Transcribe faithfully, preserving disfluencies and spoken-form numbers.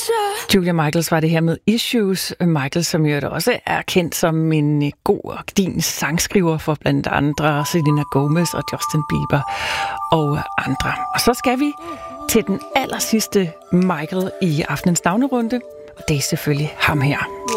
Julia Michaels var det her med Issues. Michael, som jo også er kendt som en god og din sangskriver for blandt andre Selena Gomez og Justin Bieber og andre. Og så skal vi til den aller sidste Michael i aftenens navnerunde, og det er selvfølgelig ham her.